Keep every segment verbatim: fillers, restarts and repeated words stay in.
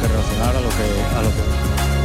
que reaccionar a lo que... A lo que...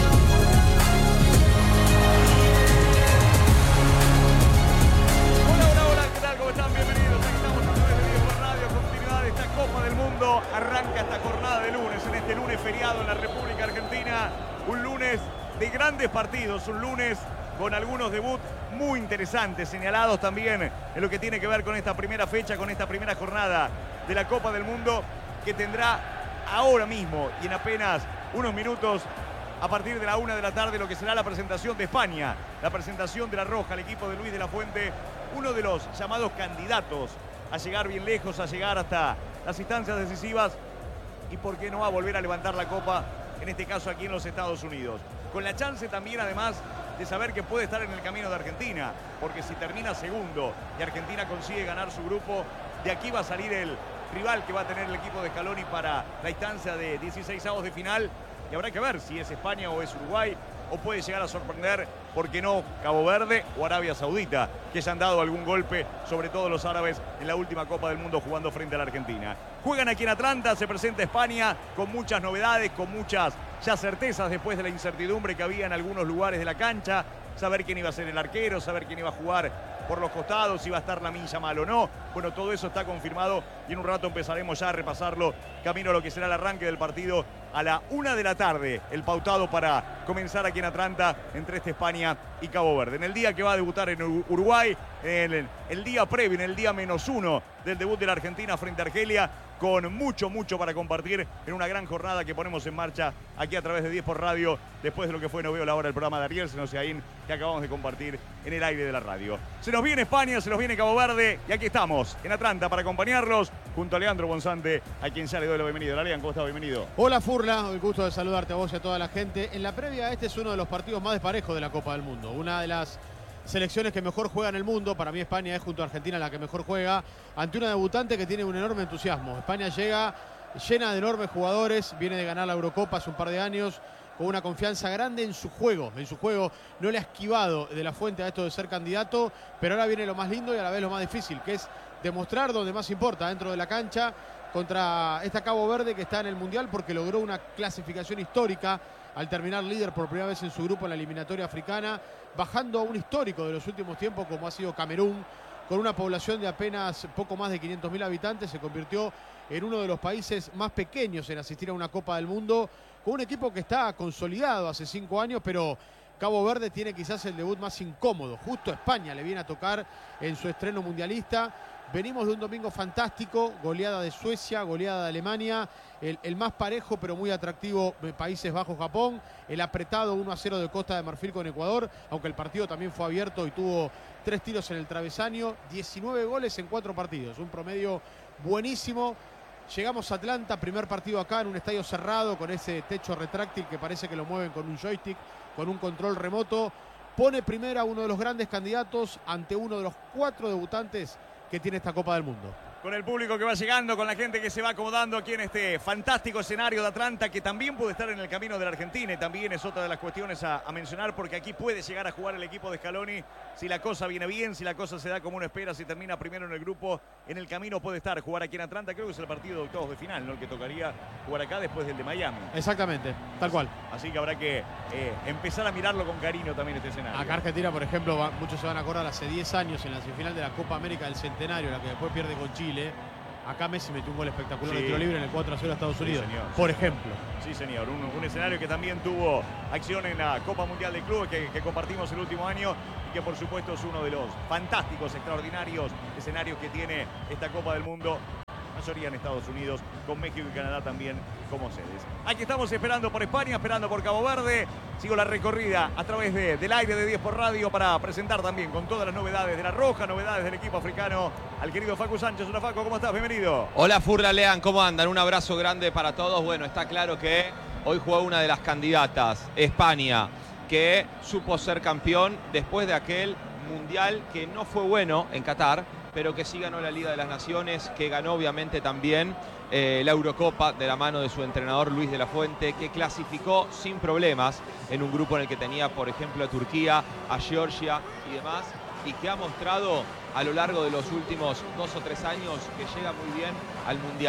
Copa del Mundo arranca esta jornada de lunes, en este lunes feriado en la República Argentina, un lunes de grandes partidos, un lunes con algunos debuts muy interesantes, señalados también en lo que tiene que ver con esta primera fecha, con esta primera jornada de la Copa del Mundo, que tendrá ahora mismo y en apenas unos minutos, a partir de la una de la tarde, lo que será la presentación de España, la presentación de la Roja, el equipo de Luis de la Fuente, uno de los llamados candidatos a llegar bien lejos, a llegar hasta las instancias decisivas y por qué no a volver a levantar la copa, en este caso aquí en los Estados Unidos. Con la chance también además de saber que puede estar en el camino de Argentina, porque si termina segundo y Argentina consigue ganar su grupo, de aquí va a salir el rival que va a tener el equipo de Scaloni para la instancia de dieciseisavos de final y habrá que ver si es España o es Uruguay, o puede llegar a sorprender, ¿por qué no?, Cabo Verde o Arabia Saudita, que se han dado algún golpe, sobre todo los árabes, en la última Copa del Mundo jugando frente a la Argentina. Juegan aquí en Atlanta, se presenta España con muchas novedades, con muchas ya certezas después de la incertidumbre que había en algunos lugares de la cancha, saber quién iba a ser el arquero, saber quién iba a jugar por los costados, si va a estar Lamine Yamal o no. Bueno, todo eso está confirmado y en un rato empezaremos ya a repasarlo camino a lo que será el arranque del partido a la una de la tarde, el pautado para comenzar aquí en Atlanta entre esta España y Cabo Verde. En el día que va a debutar en Uruguay, en el, el día previo, en el día menos uno del debut de la Argentina frente a Argelia, con mucho, mucho para compartir en una gran jornada que ponemos en marcha aquí a través de diez por Radio, después de lo que fue No Veo la Hora, el programa de Ariel Senosiaín, que acabamos de compartir en el aire de la radio. Se nos viene España, se nos viene Cabo Verde, y aquí estamos, en Atlanta, para acompañarlos, junto a Leandro Bonsante, a quien ya le doy la bienvenida. Leandro, ¿cómo estás? Bienvenido. Hola, Furla, el gusto de saludarte a vos y a toda la gente. En la previa, este es uno de los partidos más desparejos de la Copa del Mundo, una de las selecciones que mejor juega en el mundo. Para mí España es junto a Argentina la que mejor juega, ante una debutante que tiene un enorme entusiasmo. España llega llena de enormes jugadores, viene de ganar la Eurocopa hace un par de años, con una confianza grande en su juego, en su juego. No le ha esquivado de la Fuente a esto de ser candidato, pero ahora viene lo más lindo y a la vez lo más difícil, que es demostrar donde más importa, dentro de la cancha, contra esta Cabo Verde que está en el Mundial porque logró una clasificación histórica al terminar líder por primera vez en su grupo en la eliminatoria africana, bajando a un histórico de los últimos tiempos como ha sido Camerún, con una población de apenas poco más de quinientos mil habitantes, se convirtió en uno de los países más pequeños en asistir a una Copa del Mundo, con un equipo que está consolidado hace cinco años, pero Cabo Verde tiene quizás el debut más incómodo. Justo a España le viene a tocar en su estreno mundialista. Venimos de un domingo fantástico, goleada de Suecia, goleada de Alemania, el, el más parejo pero muy atractivo Países Bajos-Japón, el apretado uno a cero de Costa de Marfil con Ecuador, aunque el partido también fue abierto y tuvo tres tiros en el travesaño, diecinueve goles en cuatro partidos, un promedio buenísimo. Llegamos a Atlanta, primer partido acá en un estadio cerrado con ese techo retráctil que parece que lo mueven con un joystick, con un control remoto. Pone primera a uno de los grandes candidatos ante uno de los cuatro debutantes que tiene esta Copa del Mundo. Con el público que va llegando, con la gente que se va acomodando aquí en este fantástico escenario de Atlanta, que también puede estar en el camino de la Argentina y también es otra de las cuestiones a, a mencionar, porque aquí puede llegar a jugar el equipo de Scaloni si la cosa viene bien, si la cosa se da como uno espera, si termina primero en el grupo, en el camino puede estar, jugar aquí en Atlanta. Creo que es el partido de octavos de final, ¿no?, el que tocaría jugar acá después del de Miami. Exactamente, tal cual. Así que habrá que eh, empezar a mirarlo con cariño también este escenario. Acá Argentina, por ejemplo, va, muchos se van a acordar hace diez años en la semifinal de la Copa América del Centenario, la que después pierde con Chile. Acá Messi metió un gol espectacular de sí. tiro libre en el cuatro a cero a Estados Unidos, sí, señor, por sí. ejemplo. Sí, señor. Un, un escenario que también tuvo acción en la Copa Mundial de Clubes que, que compartimos el último año y que por supuesto es uno de los fantásticos, extraordinarios escenarios que tiene esta Copa del Mundo. Mayoría en Estados Unidos, con México y Canadá también como sedes. Aquí estamos esperando por España, esperando por Cabo Verde. Sigo la recorrida a través de, del aire de diez por Radio para presentar también con todas las novedades de la Roja, novedades del equipo africano, al querido Facu Sánchez. Hola Facu, ¿cómo estás? Bienvenido. Hola Furla, Lean, ¿cómo andan? Un abrazo grande para todos. Bueno, está claro que hoy juega una de las candidatas, España, que supo ser campeón después de aquel mundial que no fue bueno en Qatar, pero que sí ganó la Liga de las Naciones, que ganó obviamente también eh, la Eurocopa de la mano de su entrenador Luis de la Fuente, que clasificó sin problemas en un grupo en el que tenía, por ejemplo, a Turquía, a Georgia y demás, y que ha mostrado a lo largo de los últimos dos o tres años que llega muy bien al Mundial.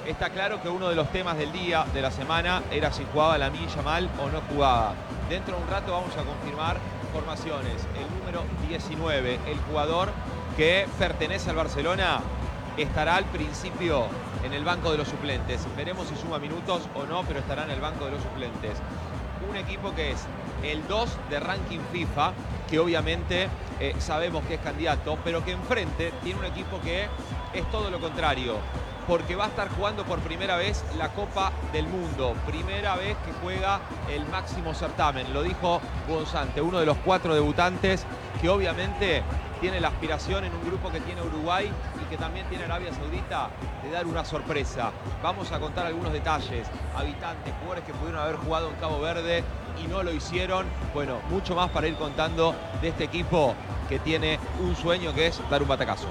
está claro que uno de los temas del día, de la semana, era si jugaba Lamine Yamal o no jugaba. Dentro de un rato vamos a confirmar formaciones. El número diecinueve, el jugador que pertenece al Barcelona, estará al principio en el banco de los suplentes. Veremos si suma minutos o no, pero estará en el banco de los suplentes. Un equipo que es el dos de ranking FIFA, que obviamente eh, sabemos que es candidato, pero que enfrente tiene un equipo que es todo lo contrario, porque va a estar jugando por primera vez la Copa del Mundo, primera vez que juega el máximo certamen. Lo dijo Bonzante, uno de los cuatro debutantes que obviamente tiene la aspiración en un grupo que tiene Uruguay y que también tiene Arabia Saudita de dar una sorpresa. Vamos a contar algunos detalles, habitantes, jugadores que pudieron haber jugado en Cabo Verde y no lo hicieron. Bueno, mucho más para ir contando de este equipo que tiene un sueño, que es dar un batacazo.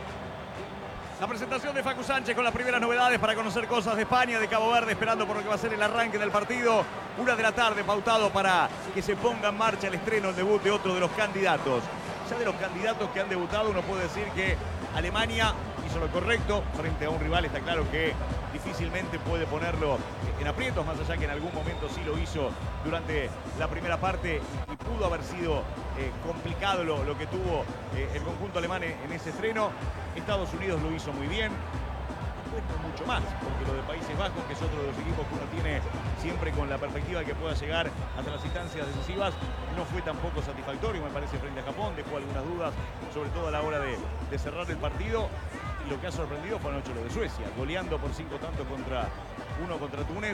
La presentación de Facu Sánchez con las primeras novedades para conocer cosas de España, de Cabo Verde, esperando por lo que va a ser el arranque del partido. Una de la tarde, pautado para que se ponga en marcha el estreno, el debut de otro de los candidatos. Ya de los candidatos que han debutado, uno puede decir que Alemania hizo lo correcto frente a un rival. Está claro que difícilmente puede ponerlo en aprietos, más allá que en algún momento sí lo hizo durante la primera parte y pudo haber sido eh, complicado lo, lo que tuvo eh, el conjunto alemán en ese estreno. Estados Unidos lo hizo muy bien. Después no mucho más, porque lo de Países Bajos, que es otro de los equipos que uno tiene siempre con la perspectiva de que pueda llegar hasta las instancias decisivas, no fue tampoco satisfactorio, me parece, frente a Japón. Dejó algunas dudas, sobre todo a la hora de, de cerrar el partido. Y lo que ha sorprendido fue anoche lo de Suecia, goleando por cinco tantos contra uno contra Túnez.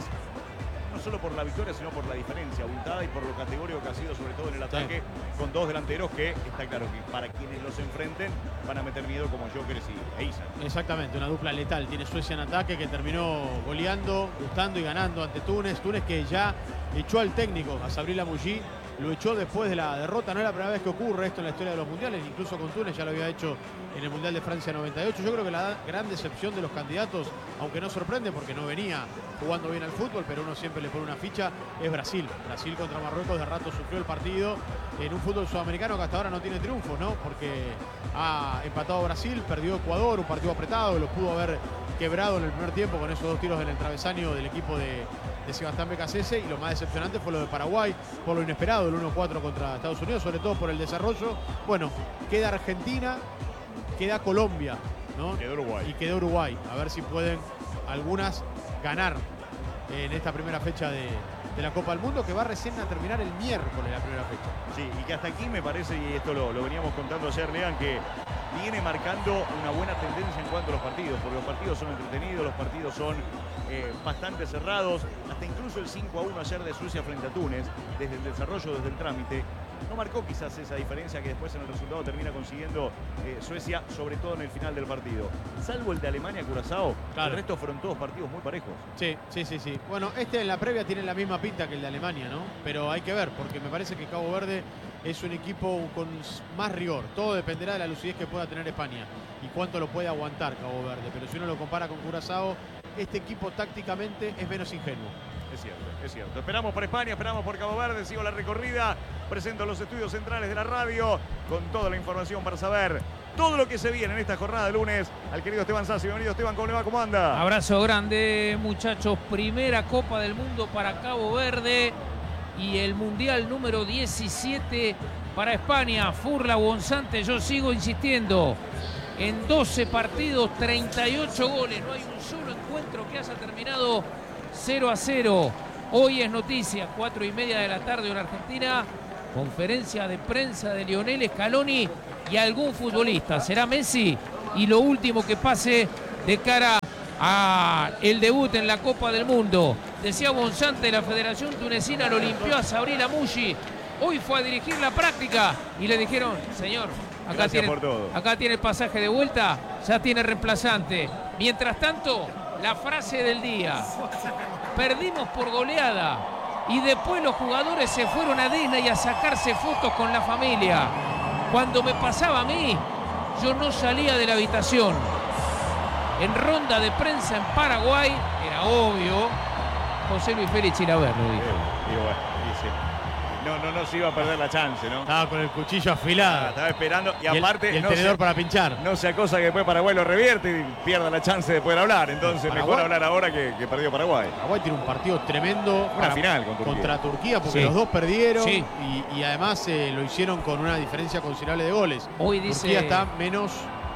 No solo por la victoria, sino por la diferencia abultada y por lo categórico que ha sido, sobre todo en el ataque, sí, con dos delanteros que está claro que para quienes los enfrenten van a meter miedo, como Jokers y Eiza. Exactamente, una dupla letal. Tiene Suecia en ataque, que terminó goleando, gustando y ganando ante Túnez. Túnez que ya echó al técnico, a Sabri Lamouchi, lo echó después de la derrota. No es la primera vez que ocurre esto en la historia de los mundiales, incluso con Túnez ya lo había hecho en el Mundial de Francia noventa y ocho. Yo creo que la gran decepción de los candidatos, aunque no sorprende porque no venía jugando bien al fútbol, pero uno siempre le pone una ficha, es Brasil. Brasil contra Marruecos de rato sufrió el partido en un fútbol sudamericano que hasta ahora no tiene triunfos, ¿no? Porque ha empatado Brasil, perdió Ecuador, un partido apretado, lo pudo haber quebrado en el primer tiempo con esos dos tiros en el travesaño del equipo de, de Sebastián Becasese. Y lo más decepcionante fue lo de Paraguay, por lo inesperado, el uno cuatro contra Estados Unidos, sobre todo por el desarrollo. Bueno, queda Argentina, queda Colombia, ¿no? Quedó Uruguay. Y quedó Uruguay. A ver si pueden algunas ganar en esta primera fecha de, de la Copa del Mundo, que va recién a terminar el miércoles la primera fecha. Sí, y que hasta aquí me parece, y esto lo, lo veníamos contando ayer, Lean, que viene marcando una buena tendencia en cuanto a los partidos, porque los partidos son entretenidos, los partidos son eh, bastante cerrados, hasta incluso el cinco a uno ayer de Suecia frente a Túnez, desde el desarrollo, desde el trámite, no marcó quizás esa diferencia que después en el resultado termina consiguiendo eh, Suecia, sobre todo en el final del partido. Salvo el de Alemania-Curazao, claro, el resto fueron todos partidos muy parejos. Sí, sí, sí, sí. Bueno, este en la previa tiene la misma pinta que el de Alemania, ¿no? Pero hay que ver, porque me parece que Cabo Verde es un equipo con más rigor. Todo dependerá de la lucidez que pueda tener España y cuánto lo puede aguantar Cabo Verde. Pero si uno lo compara con Curazao, este equipo tácticamente es menos ingenuo. Es cierto, es cierto. Esperamos por España, esperamos por Cabo Verde. Sigo la recorrida. Presento los estudios centrales de la radio con toda la información para saber todo lo que se viene en esta jornada de lunes. Al querido Esteban Sassi. Bienvenido, Esteban. ¿Cómo le va? ¿Cómo anda? Abrazo grande, muchachos. Primera Copa del Mundo para Cabo Verde y el Mundial número diecisiete para España. Furla, Bonzante, yo sigo insistiendo. En doce partidos, treinta y ocho goles. No hay un solo encuentro que haya terminado cero a cero. Hoy es noticia, cuatro y media de la tarde en Argentina. Conferencia de prensa de Lionel Scaloni y algún futbolista. ¿Será Messi? Y lo último que pase de cara a el debut en la Copa del Mundo. Decía Bonzante, la Federación Tunecina lo limpió a Sabri Lamouchi. Hoy fue a dirigir la práctica y le dijeron, señor, acá tiene, acá tiene el pasaje de vuelta, ya tiene reemplazante. Mientras tanto, la frase del día: perdimos por goleada y después los jugadores se fueron a Disney a sacarse fotos con la familia. Cuando me pasaba a mí, yo no salía de la habitación. En ronda de prensa en Paraguay, era obvio, José Luis Félix ir a verlo, dijo. Y bueno, y sí. no, no, no se iba a perder la chance, ¿no? Estaba con el cuchillo afilado. Ah, estaba esperando y, Y el- aparte y el no tenedor se- para pinchar. No sea cosa que después Paraguay lo revierte y pierda la chance de poder hablar. Entonces Paraguay. mejor hablar ahora que, que perdió Paraguay. Paraguay tiene un partido tremendo Una final con Turquía. contra Turquía porque Sí. los dos perdieron Sí. y, y además eh, lo hicieron con una diferencia considerable de goles. Hoy dice Turquía está menos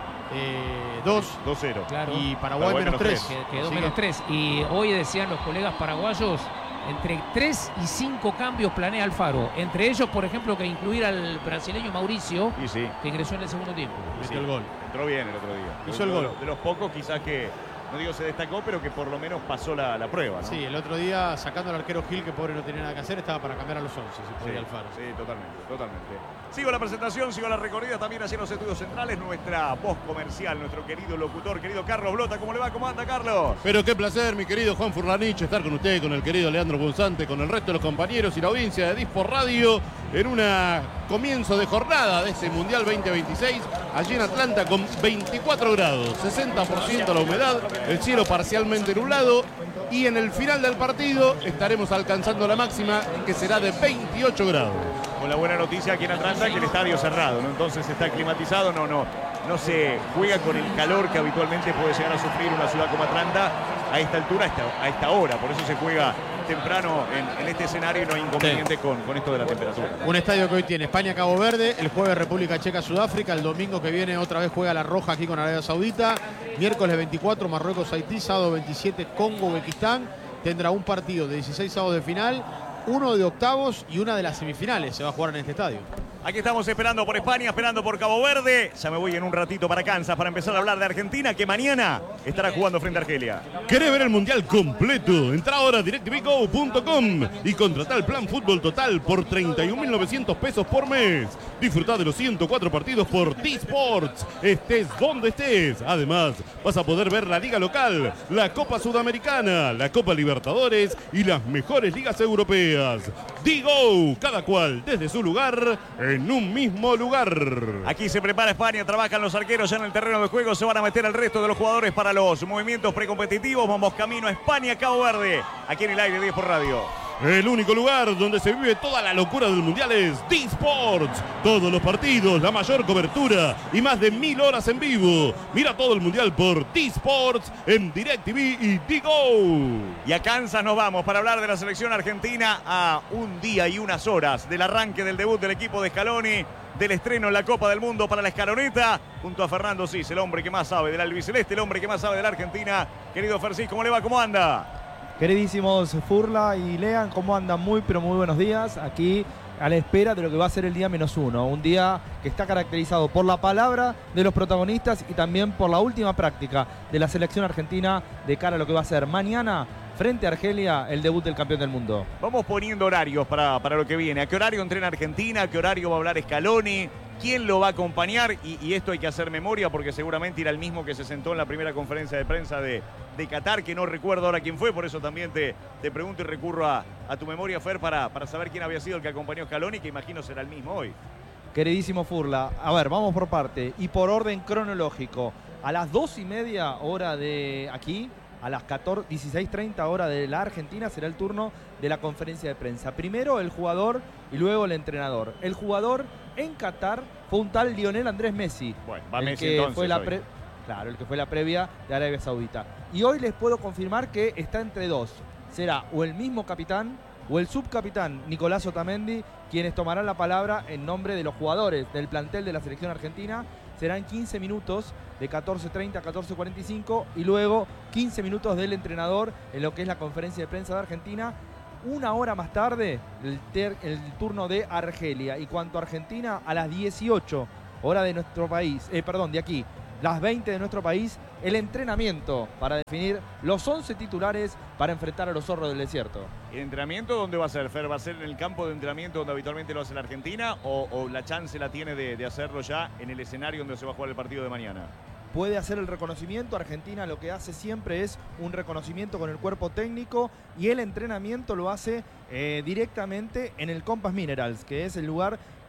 eh, dos dos cero. Claro. y Paraguay, Paraguay menos menos tres. que- quedó Así menos que tres. Y hoy decían los colegas paraguayos, entre tres y cinco cambios planea Alfaro. Entre ellos, por ejemplo, que incluir al brasileño Mauricio, Y sí, que ingresó en el segundo tiempo. metió sí. el gol. entró bien el otro día. Hizo el De- gol. De, de los pocos quizás que, no digo se destacó, pero que por lo menos pasó la, la prueba, ¿no? Sí, el otro día sacando al arquero Gil, que pobre no tenía nada que hacer, estaba para cambiar a los once, si Sí, podía Alfaro. sí, totalmente, totalmente. Sigo la presentación, sigo la recorrida también allí en los estudios centrales. Nuestra voz comercial, nuestro querido locutor, querido Carlos Blota. ¿Cómo le va? ¿Cómo anda, Carlos? Pero qué placer, mi querido Juan Furlanich, estar con usted, con el querido Leandro Bunzante, con el resto de los compañeros y la audiencia de Dispor Radio en un comienzo de jornada de este Mundial veinte veintiséis, allí en Atlanta con veinticuatro grados, sesenta por ciento la humedad, el cielo parcialmente nublado y en el final del partido estaremos alcanzando la máxima que será de veintiocho grados. Con la buena noticia aquí en Atlanta que el estadio es cerrado, ¿no? Entonces está climatizado, no, no, no se juega con el calor que habitualmente puede llegar a sufrir una ciudad como Atlanta a esta altura, a esta, a esta hora. Por eso se juega temprano en, en este escenario y no hay inconveniente con, con esto de la temperatura. Un estadio que hoy tiene España-Cabo Verde, el jueves República Checa-Sudáfrica, el domingo que viene otra vez juega la Roja aquí con Arabia Saudita, miércoles veinticuatro Marruecos-Haití, sábado veintisiete Congo-Uzbekistán, tendrá un partido de dieciséis avos de final, uno de octavos y una de las semifinales se va a jugar en este estadio. Aquí estamos esperando por España, esperando por Cabo Verde. Ya me voy en un ratito para Kansas para empezar a hablar de Argentina, que mañana estará jugando frente a Argelia. ¿Querés ver el Mundial completo? Entra ahora a directvgo punto com y contratá el plan Fútbol Total por treinta y un mil novecientos pesos por mes. Disfrutá de los ciento cuatro partidos por T-Sports, estés donde estés. Además, vas a poder ver la Liga Local, la Copa Sudamericana, la Copa Libertadores y las mejores ligas europeas. Digo, cada cual desde su lugar, en un mismo lugar. Aquí se prepara España, trabajan los arqueros ya en el terreno de juego, se van a meter el resto de los jugadores para los movimientos precompetitivos. Vamos camino a España, Cabo Verde, aquí en el aire de Dispor Radio. El único lugar donde se vive toda la locura del Mundial es D-Sports. Todos los partidos, la mayor cobertura y más de mil horas en vivo. Mira todo el Mundial por D-Sports en DirecTV y Digo. Y a Kansas nos vamos para hablar de la selección argentina a un día y unas horas del arranque del debut del equipo de Scaloni, del estreno en la Copa del Mundo para la Escaloneta, junto a Fernando Cis, el hombre que más sabe del albiceleste, el hombre que más sabe de la Argentina. Querido Fercis, ¿cómo le va? ¿Cómo anda? Queridísimos Furla y Lean, ¿cómo andan? Muy, pero muy buenos días. Aquí a la espera de lo que va a ser el día menos uno. Un día que está caracterizado por la palabra de los protagonistas y también por la última práctica de la selección argentina de cara a lo que va a ser mañana frente a Argelia, el debut del campeón del mundo. Vamos poniendo horarios para, para lo que viene. ¿A qué horario entrena Argentina? ¿A qué horario va a hablar Scaloni? ¿Quién lo va a acompañar? Y, y esto hay que hacer memoria porque seguramente irá el mismo que se sentó en la primera conferencia de prensa de, de Qatar, que no recuerdo ahora quién fue, por eso también te, te pregunto y recurro a, a tu memoria, Fer, para, para saber quién había sido el que acompañó a Scaloni, que imagino será el mismo hoy. Queridísimo Furla, a ver, vamos por parte y por orden cronológico. A las dos y media hora de aquí, a las catorce, dieciséis treinta hora de la Argentina, será el turno de la conferencia de prensa. Primero el jugador y luego el entrenador. El jugador en Qatar fue un tal Lionel Andrés Messi. Bueno, va el Messi que entonces fue la hoy. pre- Claro, el que fue la previa de Arabia Saudita. Y hoy les puedo confirmar que está entre dos. Será o el mismo capitán o el subcapitán Nicolás Otamendi quienes tomarán la palabra en nombre de los jugadores del plantel de la selección argentina. Serán quince minutos de catorce treinta a catorce cuarenta y cinco y luego quince minutos del entrenador en lo que es la conferencia de prensa de Argentina. Una hora más tarde el, ter- el turno de Argelia. Y cuanto a Argentina, a las dieciocho hora de nuestro país, eh, perdón, de aquí, las veinte de nuestro país, el entrenamiento para definir los once titulares para enfrentar a los zorros del desierto. ¿El entrenamiento dónde va a ser, Fer? ¿Va a ser en el campo de entrenamiento donde habitualmente lo hace la Argentina o, o la chance la tiene de, de hacerlo ya en el escenario donde se va a jugar el partido de mañana? Puede hacer el reconocimiento. Argentina lo que hace siempre es un reconocimiento con el cuerpo técnico y el entrenamiento lo hace eh, directamente en el Compass Minerals, que es el lugar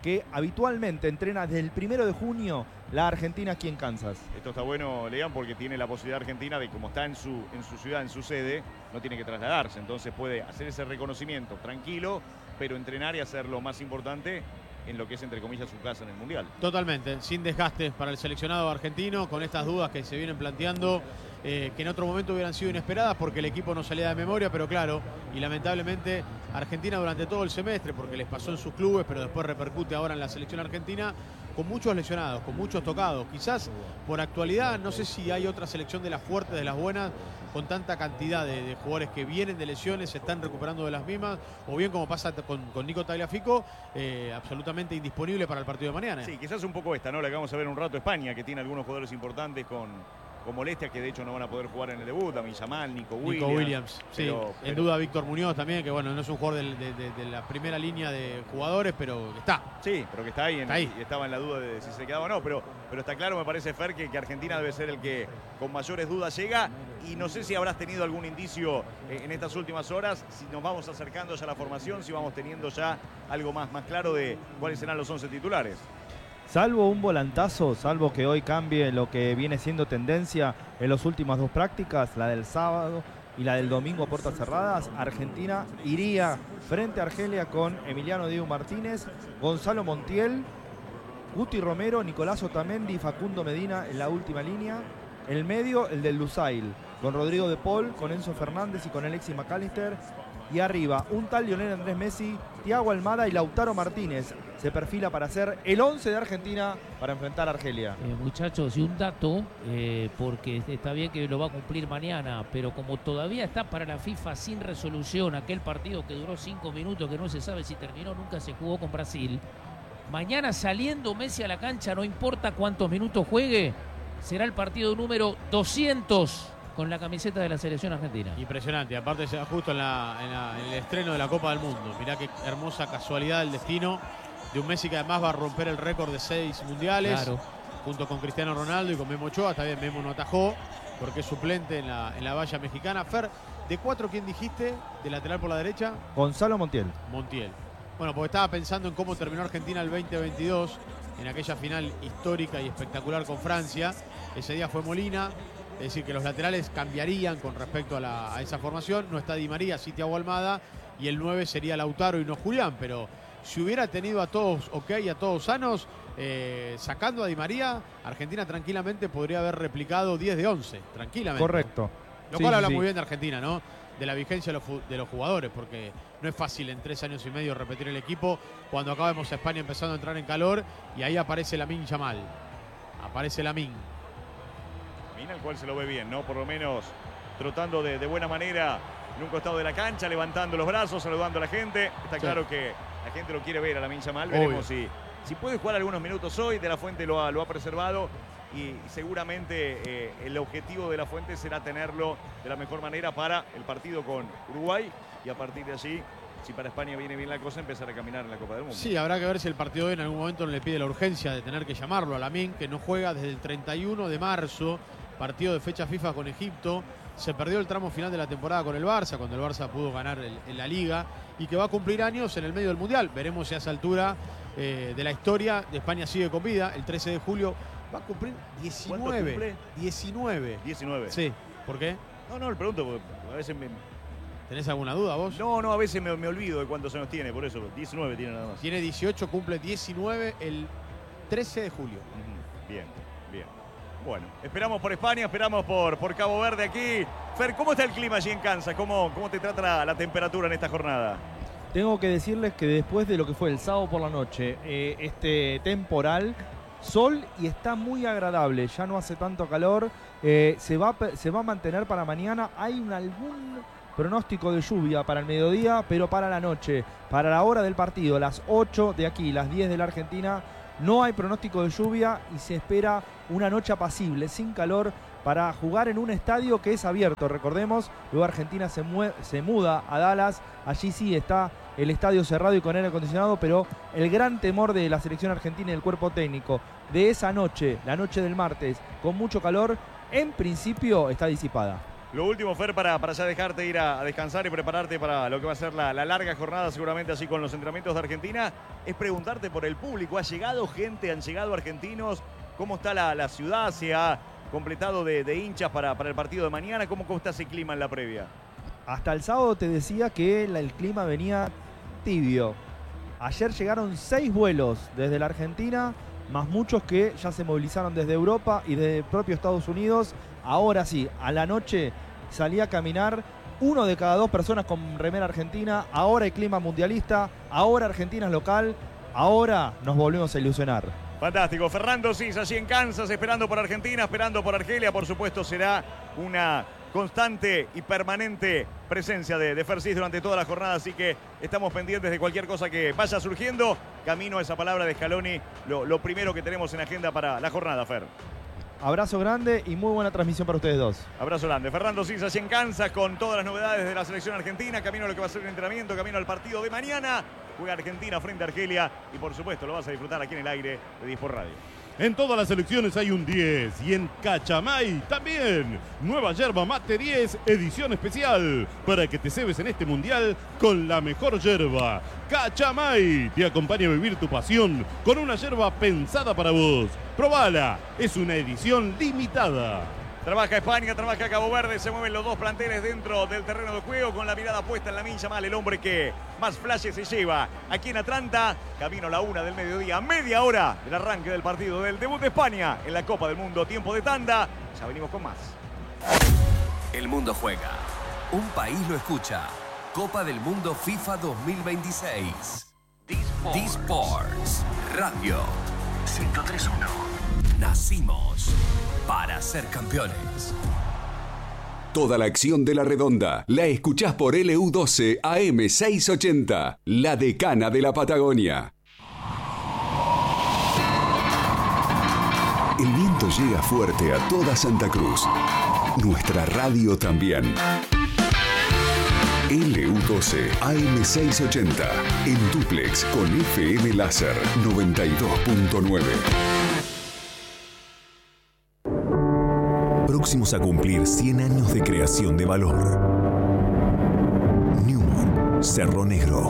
que habitualmente entrena desde el primero de junio la Argentina aquí en Kansas. Esto está bueno, Lean, porque tiene la posibilidad Argentina de, como está en su, en su ciudad, en su sede, no tiene que trasladarse. Entonces puede hacer ese reconocimiento tranquilo, pero entrenar y hacer lo más importante en lo que es, entre comillas, su casa en el Mundial. Totalmente, sin desgaste para el seleccionado argentino, con estas dudas que se vienen planteando, eh, que en otro momento hubieran sido inesperadas porque el equipo no salía de memoria, pero claro, y lamentablemente Argentina durante todo el semestre, porque les pasó en sus clubes, pero después repercute ahora en la selección argentina, con muchos lesionados, con muchos tocados. Quizás por actualidad, no sé si hay otra selección de las fuertes, de las buenas, con tanta cantidad de, de jugadores que vienen de lesiones, se están recuperando de las mismas, o bien como pasa con, con Nico Tagliafico, eh, absolutamente indisponible para el partido de mañana. Sí, quizás un poco esta, ¿no? La que vamos a ver un rato, España, que tiene algunos jugadores importantes con, con molestias, que de hecho no van a poder jugar en el debut, Lamine Yamal, Nico Williams. Nico Williams, sí. Pero, en pero... duda Víctor Muñoz también, que bueno, no es un jugador de, de, de, de la primera línea de jugadores, pero está. Sí, pero que está ahí, en, está ahí. Y estaba en la duda de si se quedaba o no, pero, pero está claro, me parece, Fer, que, que Argentina debe ser el que con mayores dudas llega, y no sé si habrás tenido algún indicio eh, en estas últimas horas, si nos vamos acercando ya a la formación, si vamos teniendo ya algo más, más claro de cuáles serán los once titulares. Salvo un volantazo, salvo que hoy cambie lo que viene siendo tendencia en las últimas dos prácticas, la del sábado y la del domingo a puertas cerradas, Argentina iría frente a Argelia con Emiliano Dibu Martínez, Gonzalo Montiel, Guti Romero, Nicolás Otamendi y Facundo Medina en la última línea. El medio, el del Lusail, con Rodrigo de Paul, con Enzo Fernández y con Alexis McAllister. Y arriba, un tal Lionel Andrés Messi, Thiago Almada y Lautaro Martínez. Se perfila para ser el once de Argentina para enfrentar a Argelia. Eh, muchachos, y un dato, eh, porque está bien que lo va a cumplir mañana, pero como todavía está para la FIFA sin resolución aquel partido que duró cinco minutos, que no se sabe si terminó, nunca se jugó con Brasil, mañana saliendo Messi a la cancha, no importa cuántos minutos juegue, será el partido número doscientos con la camiseta de la selección argentina. Impresionante, aparte se da justo en, la, en, la, en el estreno de la Copa del Mundo. Mirá qué hermosa casualidad del destino de un Messi que además va a romper el récord de seis mundiales, claro, junto con Cristiano Ronaldo y con Memo Ochoa. Está bien, Memo no atajó porque es suplente en la, en la valla mexicana. Fer, de cuatro, ¿quién dijiste? De lateral por la derecha. Gonzalo Montiel. Montiel. Bueno, porque estaba pensando en cómo terminó Argentina el veinte veintidós, en aquella final histórica y espectacular con Francia. Ese día fue Molina. Es decir, que los laterales cambiarían con respecto a, la, a esa formación. No está Di María, sí Thiago Almada. Y el nueve sería Lautaro y no Julián. Pero si hubiera tenido a todos ok, a todos sanos, eh, sacando a Di María, Argentina tranquilamente podría haber replicado diez de once. Tranquilamente. Correcto. Lo sí, cual sí, habla sí. muy bien de Argentina, ¿no? De la vigencia de los, de los jugadores, porque no es fácil en tres años y medio repetir el equipo cuando acá vemos a España empezando a entrar en calor y ahí aparece Lamine Yamal. Aparece Lamine. Al cual se lo ve bien, ¿no? Por lo menos trotando de, de buena manera en un costado de la cancha, levantando los brazos, saludando a la gente. Está sí. claro que la gente lo quiere ver a Lamine Yamal. Veremos si, si puede jugar algunos minutos hoy. De la Fuente lo ha, lo ha preservado y seguramente eh, el objetivo de la Fuente será tenerlo de la mejor manera para el partido con Uruguay y a partir de allí, si para España viene bien la cosa, empezar a caminar en la Copa del Mundo. Sí, habrá que ver si el partido hoy en algún momento no le pide la urgencia de tener que llamarlo a Lamine, que no juega desde el treinta y uno de marzo. Partido de fecha FIFA con Egipto, se perdió el tramo final de la temporada con el Barça, cuando el Barça pudo ganar el, en la Liga, y que va a cumplir años en el medio del Mundial. Veremos si a esa altura eh, de la historia de España sigue con vida. El trece de julio va a cumplir diecinueve. Cumple? diecinueve. diecinueve. Sí, ¿por qué? No, no, le pregunto, porque a veces me... ¿Tenés alguna duda vos? No, no, a veces me, me olvido de cuántos años tiene, por eso, diecinueve tiene nada más. Tiene dieciocho, cumple diecinueve el trece de julio. Uh-huh. Bien, bien. Bueno, esperamos por España, esperamos por, por Cabo Verde aquí. Fer, ¿cómo está el clima allí en Kansas? ¿Cómo, cómo te trata la, la temperatura en esta jornada? Tengo que decirles que después de lo que fue el sábado por la noche, eh, este temporal, sol y está muy agradable, ya no hace tanto calor, eh, se, va, se va a mantener para mañana. Hay un, algún pronóstico de lluvia para el mediodía, pero para la noche, para la hora del partido, las ocho de aquí, las diez de la Argentina, no hay pronóstico de lluvia y se espera una noche apacible, sin calor, para jugar en un estadio que es abierto. Recordemos, luego Argentina se, se muda a Dallas, allí sí está el estadio cerrado y con aire acondicionado, pero el gran temor de la selección argentina y el cuerpo técnico de esa noche, la noche del martes, con mucho calor, en principio está disipada. Lo último, Fer, para, para ya dejarte ir a, a descansar y prepararte para lo que va a ser la, la larga jornada, seguramente así con los entrenamientos de Argentina, es preguntarte por el público. ¿Ha llegado gente? ¿Han llegado argentinos? ¿Cómo está la, la ciudad? ¿Se ha completado de, de hinchas para, para el partido de mañana? ¿Cómo, ¿Cómo está ese clima en la previa? Hasta el sábado te decía que la, el clima venía tibio. Ayer llegaron seis vuelos desde la Argentina, más muchos que ya se movilizaron desde Europa y desde el propio Estados Unidos. Ahora sí, a la noche salía a caminar uno de cada dos personas con remera argentina. Ahora hay clima mundialista, ahora Argentina es local, ahora nos volvemos a ilusionar. Fantástico. Fernando Cis, allí en Kansas, esperando por Argentina, esperando por Argelia. Por supuesto, será una constante y permanente presencia de, de Fer Cis durante toda la jornada, así que estamos pendientes de cualquier cosa que vaya surgiendo. Camino a esa palabra de Scaloni, lo, lo primero que tenemos en agenda para la jornada, Fer. Abrazo grande y muy buena transmisión para ustedes dos. Abrazo grande. Fernando Cis, allí en Kansas, con todas las novedades de la selección argentina. Camino a lo que va a ser un entrenamiento, camino al partido de mañana. Juega Argentina frente a Argelia y por supuesto lo vas a disfrutar aquí en el aire de diez por Radio. En todas las selecciones hay un diez y en Cachamay también. Nueva yerba mate diez, edición especial, para que te cebes en este mundial con la mejor yerba. Cachamay te acompaña a vivir tu pasión con una yerba pensada para vos. Probala, es una edición limitada. Trabaja España, trabaja Cabo Verde, se mueven los dos planteles dentro del terreno de juego con la mirada puesta en Lamine Yamal, el hombre que más flashes se lleva. Aquí en Atlanta, camino a la una del mediodía, media hora del arranque del partido del debut de España en la Copa del Mundo. Tiempo de tanda, ya venimos con más. El mundo juega, un país lo escucha. Copa del Mundo FIFA dos mil veintiséis. D-Sports Radio ciento tres punto uno. Nacimos para ser campeones. Toda la acción de la redonda la escuchás por L U doce A M seiscientos ochenta, la decana de la Patagonia. El viento llega fuerte a toda Santa Cruz. Nuestra radio también. L U doce A M seiscientos ochenta, en dúplex con F M Láser noventa y dos punto nueve. Próximos a cumplir cien años de creación de valor. Newman, Cerro Negro.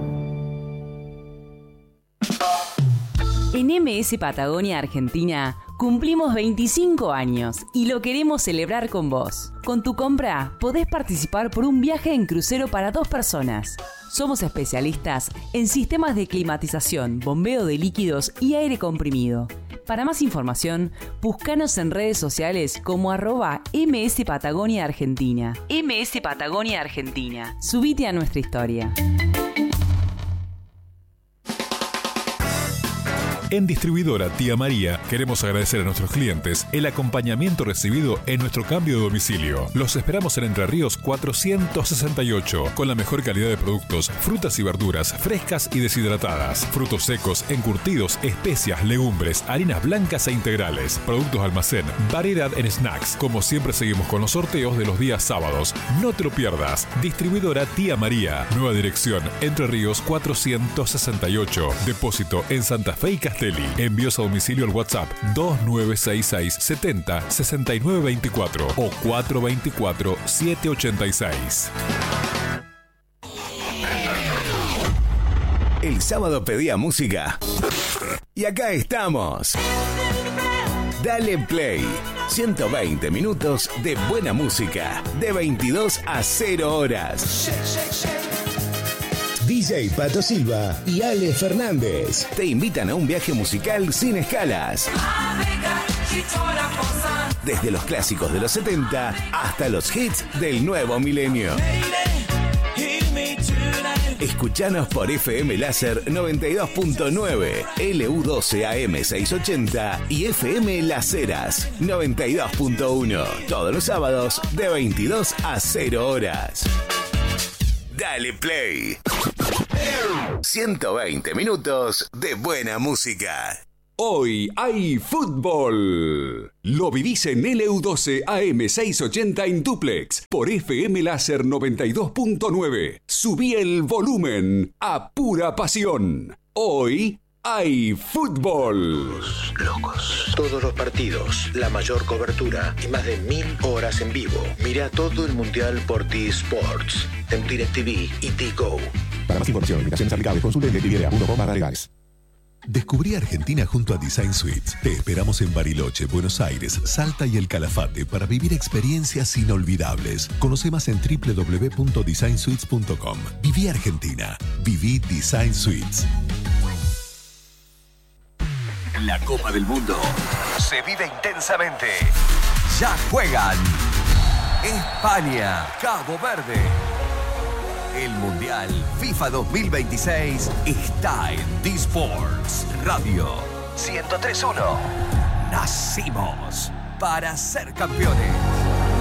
En M S Patagonia Argentina cumplimos veinticinco años y lo queremos celebrar con vos. Con tu compra podés participar por un viaje en crucero para dos personas. Somos especialistas en sistemas de climatización, bombeo de líquidos y aire comprimido. Para más información, búscanos en redes sociales como arroba M S Patagonia Argentina. M S Patagonia Argentina. Subite a nuestra historia. En Distribuidora Tía María queremos agradecer a nuestros clientes el acompañamiento recibido en nuestro cambio de domicilio. Los esperamos en Entre Ríos cuatrocientos sesenta y ocho, con la mejor calidad de productos, frutas y verduras frescas y deshidratadas, frutos secos, encurtidos, especias, legumbres, harinas blancas e integrales, productos de almacén, variedad en snacks. Como siempre seguimos con los sorteos de los días sábados. No te lo pierdas. Distribuidora Tía María. Nueva dirección, Entre Ríos cuatrocientos sesenta y ocho. Depósito en Santa Fe y Castelli. Envíos a domicilio al WhatsApp dos nueve seis seis setenta sesenta y nueve veinticuatro o cuatro veinticuatro siete ochenta y seis. El sábado pedía música y acá estamos. Dale Play. ciento veinte minutos de buena música de veintidós a cero horas. D J Pato Silva y Ale Fernández te invitan a un viaje musical sin escalas. Desde los clásicos de los setenta hasta los hits del nuevo milenio. Escuchanos por F M Láser noventa y dos punto nueve, L U doce A M seiscientos ochenta y F M Las Heras noventa y dos punto uno. Todos los sábados de veintidós a cero horas. Dale Play. ciento veinte minutos de buena música. Hoy hay fútbol. Lo vivís en L U doce A M seiscientos ochenta en dúplex por F M Láser noventa y dos punto nueve. Subí el volumen a pura pasión. Hoy Hay fútbol. Locos. Todos los partidos, la mayor cobertura y más de mil horas en vivo. Mira todo el mundial por T-Sports, en DirecTV y T-Go. Para más información, invitaciones aplicables, consulte en directv punto com barra legales. Descubrí Argentina junto a Design Suites. Te esperamos en Bariloche, Buenos Aires, Salta y El Calafate para vivir experiencias inolvidables. Conoce más en doble u doble u doble u punto design suites punto com. Viví Argentina. Viví Design Suites. La Copa del Mundo se vive intensamente. Ya juegan España, Cabo Verde. El Mundial FIFA dos mil veintiséis está en D-Sports Radio ciento tres punto uno. Nacimos para ser campeones.